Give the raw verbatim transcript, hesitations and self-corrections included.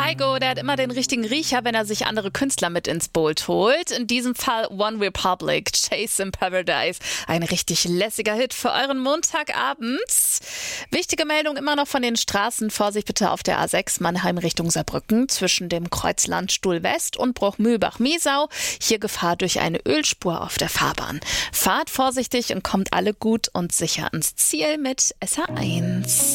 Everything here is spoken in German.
Kygo, der hat immer den richtigen Riecher, wenn er sich andere Künstler mit ins Boot holt. In diesem Fall One Republic, Chase in Paradise. Ein richtig lässiger Hit für euren Montagabend. Wichtige Meldung immer noch von den Straßen. Vorsicht bitte auf der A sechs Mannheim Richtung Saarbrücken zwischen dem Kreuz Landstuhl West und Bruchmühlbach-Miesau. Hier Gefahr durch eine Ölspur auf der Fahrbahn. Fahrt vorsichtig und kommt alle gut und sicher ans Ziel mit S R eins.